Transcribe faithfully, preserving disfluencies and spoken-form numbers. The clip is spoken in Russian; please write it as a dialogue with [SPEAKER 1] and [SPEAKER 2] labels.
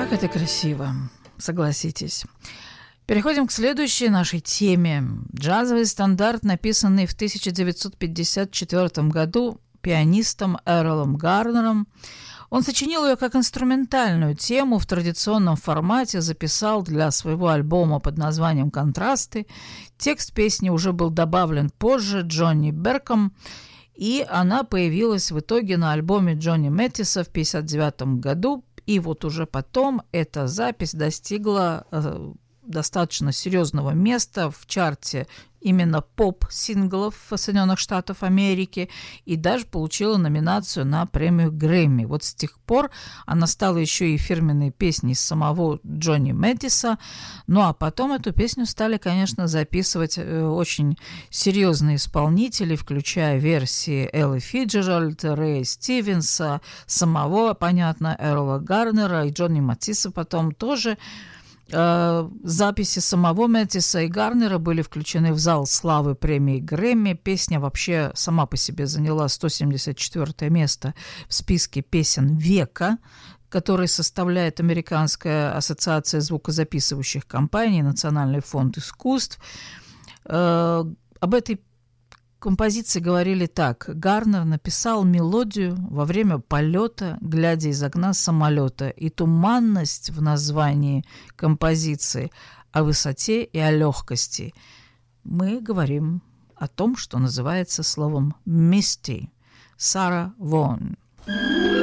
[SPEAKER 1] Как это красиво, согласитесь. Переходим к следующей нашей теме. Джазовый стандарт, написанный в тысяча девятьсот пятьдесят четвёртом году пианистом Эрлом Гарнером. Он сочинил ее как инструментальную тему в традиционном формате, записал для своего альбома под названием «Контрасты». Текст песни уже был добавлен позже Джонни Берком, и она появилась в итоге на альбоме Джонни Мэттиса в тысяча девятьсот пятьдесят девятом году. И вот уже потом эта запись достигла э, достаточно серьезного места в чарте именно поп-синглов Соединенных Штатов Америки и даже получила номинацию на премию Грэмми. Вот с тех пор она стала еще и фирменной песней самого Джонни Мэттиса. Ну а потом эту песню стали, конечно, записывать очень серьезные исполнители, включая версии Эллы Фицджеральд, Рэя Стивенса, самого, понятно, Эрла Гарнера и Джонни Мэттиса потом тоже. Записи самого Мэттиса и Гарнера были включены в зал славы премии Грэмми. Песня вообще сама по себе заняла сто семьдесят четвёртое место в списке песен века, который составляет Американская ассоциация звукозаписывающих компаний, Национальный фонд искусств. Об этой композиции говорили так. Гарнер написал мелодию во время полета, глядя из окна самолета, и туманность в названии композиции о высоте и о легкости. Мы говорим о том, что называется словом «misty». Сара Вон.